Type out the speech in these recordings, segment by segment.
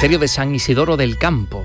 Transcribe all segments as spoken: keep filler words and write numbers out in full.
monasterio de San Isidoro del Campo,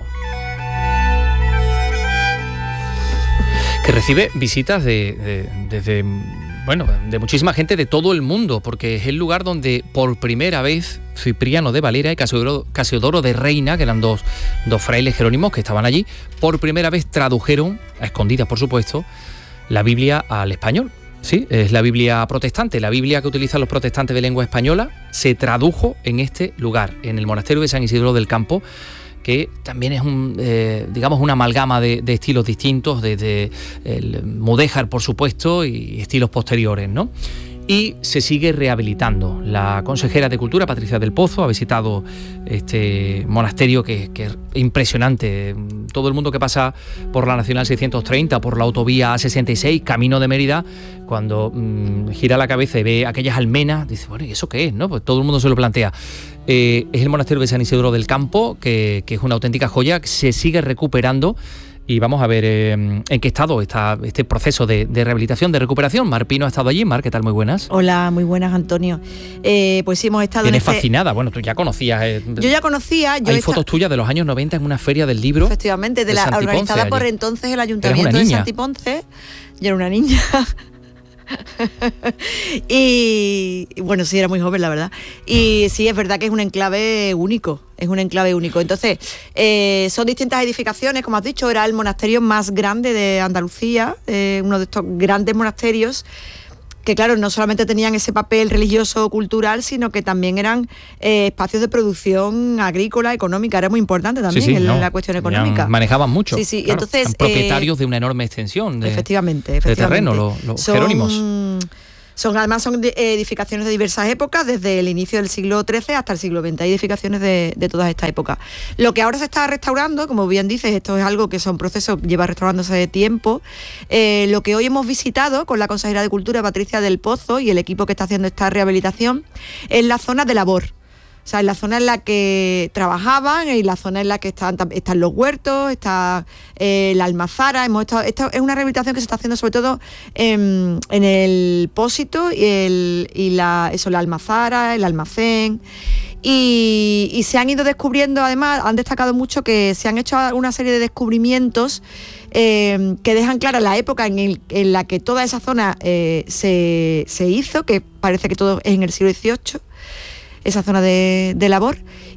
que recibe visitas de, de, desde, bueno, de muchísima gente de todo el mundo, porque es el lugar donde por primera vez Cipriano de Valera y Casiodoro, Casiodoro de Reina, que eran dos, dos frailes jerónimos que estaban allí, por primera vez tradujeron, a escondidas por supuesto, la Biblia al español. Sí, es la Biblia protestante, la Biblia que utilizan los protestantes de lengua española, se tradujo en este lugar, en el monasterio de San Isidoro del Campo, que también es un, eh, digamos, una amalgama de, de estilos distintos, desde el mudéjar, por supuesto, y estilos posteriores, ¿no? Y se sigue rehabilitando. La consejera de Cultura, Patricia del Pozo, ha visitado este monasterio que, que es impresionante. Todo el mundo que pasa por la Nacional seiscientos treinta, por la autovía A sesenta y seis, camino de Mérida, cuando mmm, gira la cabeza y ve aquellas almenas, dice, bueno, ¿y eso qué es? ¿No? Pues todo el mundo se lo plantea. Eh, es el monasterio de San Isidoro del Campo, que, que es una auténtica joya, que se sigue recuperando. Y vamos a ver eh, en qué estado está este proceso de, de rehabilitación, de recuperación. Mar Pino ha estado allí. Mar, ¿qué tal? Muy buenas. Hola, muy buenas, Antonio. Eh, pues sí, hemos estado Tienes en este... fascinada. Bueno, tú ya conocías. Eh, yo ya conocía. Yo hay esta... fotos tuyas de los años noventa en una feria del libro. Efectivamente, de, de la organizada por entonces el Ayuntamiento de Santiponce. Yo era una niña. y bueno, sí, era muy joven, la verdad. Y sí, es verdad que es un enclave único. Es un enclave único. Entonces, eh, son distintas edificaciones, como has dicho, era el monasterio más grande de Andalucía, eh, uno de estos grandes monasterios que, claro, no solamente tenían ese papel religioso o cultural, sino que también eran eh, espacios de producción agrícola, económica. Era muy importante también sí, sí, en no, la cuestión económica. Manejaban mucho. Sí, sí. Claro, y entonces, eran propietarios eh, de una enorme extensión de, efectivamente, efectivamente. de terreno, los, los son, jerónimos. Son, además son edificaciones de diversas épocas, desde el inicio del siglo trece hasta el siglo veinte. Hay edificaciones de, de todas estas épocas. Lo que ahora se está restaurando, como bien dices, esto es algo que son procesos, lleva restaurándose de tiempo. Eh, lo que hoy hemos visitado con la consejera de Cultura, Patricia del Pozo, y el equipo que está haciendo esta rehabilitación, es la zona de labor. O sea, en la zona en la que trabajaban, en la zona en la que están, están los huertos, está eh, la almazara. Hemos estado, esta es una rehabilitación que se está haciendo sobre todo en, en el pósito y, el, y la, eso, la almazara, el almacén. Y, y se han ido descubriendo, además, han destacado mucho que se han hecho una serie de descubrimientos eh, que dejan clara la época en, el, en la que toda esa zona eh, se, se hizo, que parece que todo es en el siglo dieciocho. Esa zona de, de labor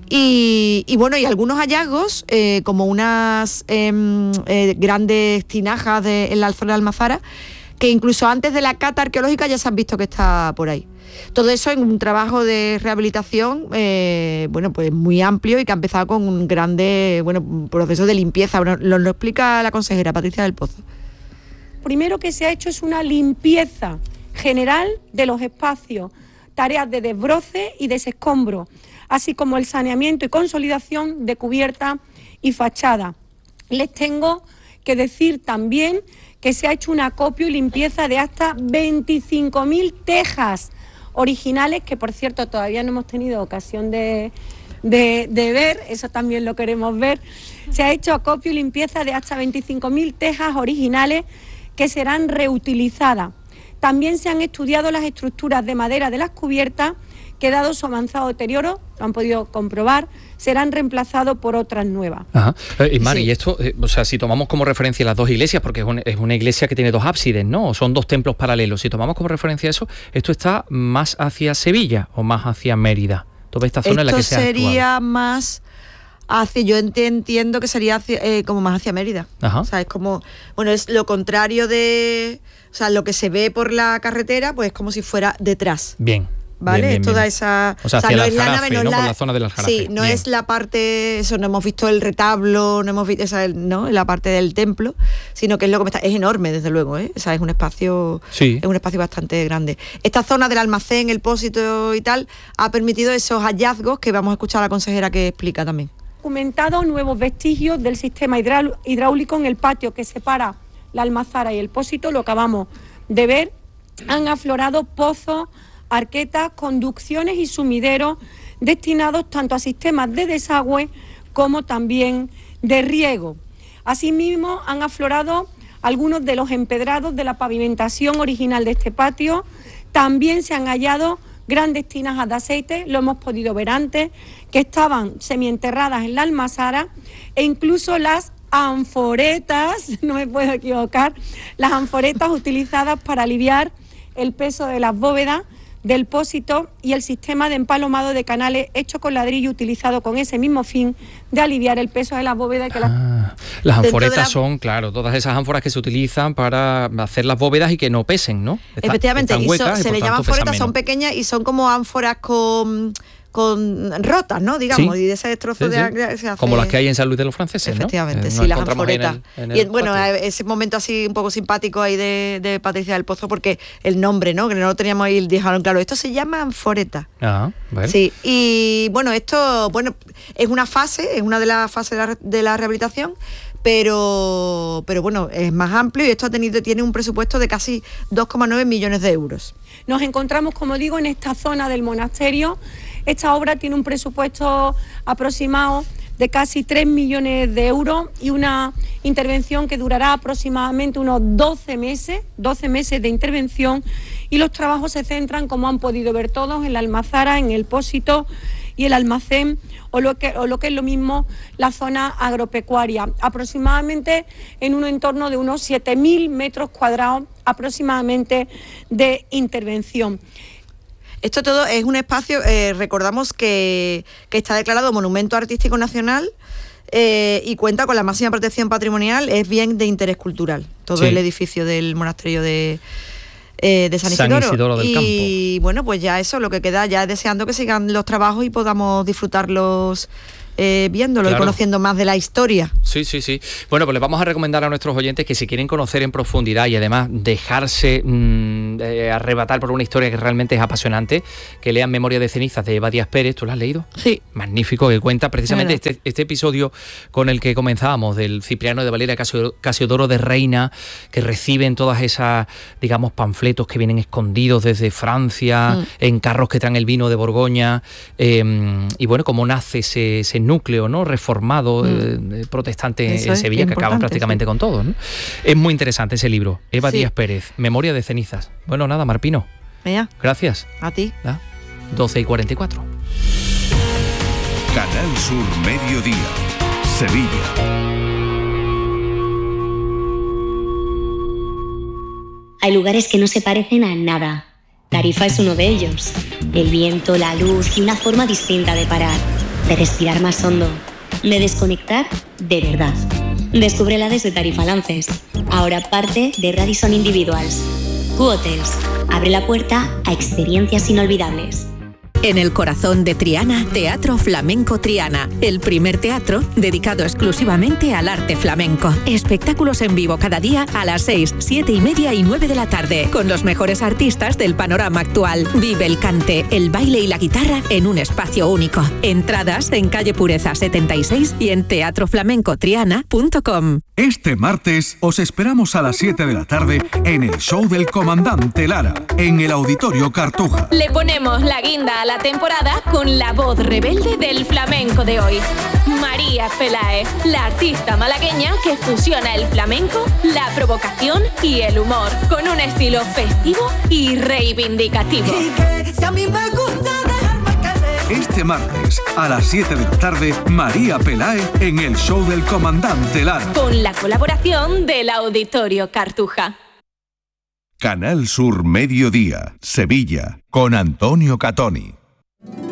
y, y bueno, y algunos hallazgos eh, como unas eh, eh, grandes tinajas de, en la zona de Almazara, que incluso antes de la cata arqueológica ya se han visto que está por ahí. Todo eso en un trabajo de rehabilitación eh, bueno, pues muy amplio y que ha empezado con un grande bueno, proceso de limpieza. Bueno, lo, lo explica la consejera Patricia del Pozo. Primero que se ha hecho es una limpieza general de los espacios, tareas de desbroce y desescombro, así como el saneamiento y consolidación de cubierta y fachada. Les tengo que decir también que se ha hecho un acopio y limpieza de hasta veinticinco mil tejas originales, que por cierto todavía no hemos tenido ocasión de, de, de ver, eso también lo queremos ver. Se ha hecho acopio y limpieza de hasta veinticinco mil tejas originales que serán reutilizadas. También se han estudiado las estructuras de madera de las cubiertas que, dado su avanzado deterioro, lo han podido comprobar, serán reemplazados por otras nuevas. Ajá. Eh, y Mari, sí. y esto, eh, o sea, si tomamos como referencia las dos iglesias, porque es, un, es una iglesia que tiene dos ábsides, ¿no? Son dos templos paralelos. Si tomamos como referencia eso, ¿esto está más hacia Sevilla o más hacia Mérida? Toda esta zona esto en la que se ha actuado. sería más hacia, yo entiendo que sería hacia, eh, como más hacia Mérida. Ajá. O sea, es como, bueno, es lo contrario de, o sea, lo que se ve por la carretera, pues es como si fuera detrás. Bien. ¿Vale? Bien, bien, es toda bien. esa... O sea, hacia no el Aljarafe, ¿no? La, por la zona del Aljarafe. Sí, no bien. Es la parte... Eso, no hemos visto el retablo, no hemos visto esa, ¿no? La parte del templo, sino que es lo que me está... Es enorme, desde luego, ¿eh? O sea, es un espacio... Sí. Es un espacio bastante grande. Esta zona del almacén, el pósito y tal, ha permitido esos hallazgos que vamos a escuchar a la consejera que explica también. Documentado nuevos vestigios del sistema hidráulico en el patio que separa la almazara y el pósito, lo acabamos de ver. Han aflorado pozos, arquetas, conducciones y sumideros destinados tanto a sistemas de desagüe como también de riego. Asimismo, han aflorado algunos de los empedrados de la pavimentación original de este patio. También se han hallado grandes tinajas de aceite, lo hemos podido ver antes, que estaban semienterradas en la almazara, e incluso las anforetas, no me puedo equivocar, las anforetas utilizadas para aliviar el peso de las bóvedas del pósito y el sistema de empalomado de canales hecho con ladrillo utilizado con ese mismo fin de aliviar el peso de las bóvedas. Que ah, las, las anforetas la... son, claro, todas esas ánforas que se utilizan para hacer las bóvedas y que no pesen, ¿no? Está, Efectivamente, y huecas, so, y se le llaman anforetas, son pequeñas y son como ánforas con... con rotas, ¿no? Digamos, sí, y de ese trozo sí, sí. de se hace... Como las que hay en San Luis de los Franceses, efectivamente, ¿no? sí, las anforetas. En el, en el y bueno, patio. Ese momento así un poco simpático ahí de, de Patricia del Pozo, porque el nombre, ¿no? Que no lo teníamos ahí, dijeron, claro, esto se llama anforeta. Ah, vale. Sí, y bueno, esto, bueno, es una fase, es una de las fases de la, de la rehabilitación, pero, pero bueno, es más amplio y esto ha tenido, tiene un presupuesto de casi dos coma nueve millones de euros. Nos encontramos, como digo, en esta zona del monasterio. Esta obra tiene un presupuesto aproximado de casi tres millones de euros y una intervención que durará aproximadamente unos doce meses, doce meses de intervención, y los trabajos se centran, como han podido ver todos, en la almazara, en el pósito y el almacén, o lo que, o lo que es lo mismo, la zona agropecuaria, aproximadamente en un entorno de unos siete mil metros cuadrados aproximadamente de intervención. Esto todo es un espacio, eh, recordamos que, que está declarado Monumento Artístico Nacional eh, y cuenta con la máxima protección patrimonial, es bien de interés cultural, todo sí. El edificio del monasterio de, eh, de San Isidoro. San Isidoro del Campo. Y bueno, pues ya eso, lo que queda, ya deseando que sigan los trabajos y podamos disfrutarlos eh, viéndolo claro. y conociendo más de la historia. Sí, sí, sí. Bueno, pues les vamos a recomendar a nuestros oyentes que si quieren conocer en profundidad y además dejarse mmm, eh, arrebatar por una historia que realmente es apasionante, que lean Memoria de cenizas de Eva Díaz Pérez. ¿Tú la has leído? Sí. Magnífico, que cuenta precisamente este, este episodio con el que comenzábamos, del Cipriano de Valera, Casiodoro de Reina, que reciben todas esas, digamos, panfletos que vienen escondidos desde Francia, mm. en carros que traen el vino de Borgoña, eh, y bueno, cómo nace ese, ese núcleo, ¿no?, reformado, mm. eh, protestante Eso en Sevilla, que acaban prácticamente sí. con todo, ¿no? Es muy interesante ese libro, Eva sí. Díaz Pérez, Memoria de cenizas. Bueno, nada, Marpino. Venga. Gracias. A ti. ¿Ah? doce y cuarenta y cuatro. Canal Sur Mediodía, Sevilla. Hay lugares que no se parecen a nada. Tarifa es uno de ellos. El viento, la luz y una forma distinta de parar, de respirar más hondo, de desconectar de verdad. Descúbrela desde Tarifa Lances, ahora parte de Radisson Individuals. Q-Hotels abre la puerta a experiencias inolvidables. En el corazón de Triana, Teatro Flamenco Triana, el primer teatro dedicado exclusivamente al arte flamenco. Espectáculos en vivo cada día a las seis, siete y media y nueve de la tarde, con los mejores artistas del panorama actual. Vive el cante, el baile y la guitarra en un espacio único. Entradas en calle Pureza setenta y seis y en teatro flamenco triana punto com. Este martes os esperamos a las siete de la tarde en el show del Comandante Lara, en el Auditorio Cartuja. Le ponemos la guinda a la temporada con la voz rebelde del flamenco de hoy. María Peláez, la artista malagueña que fusiona el flamenco, la provocación y el humor, con un estilo festivo y reivindicativo. Este martes, a las siete de la tarde, María Peláez en el show del Comandante Lara. Con la colaboración del Auditorio Cartuja. Canal Sur Mediodía, Sevilla, con Antonio Catoni.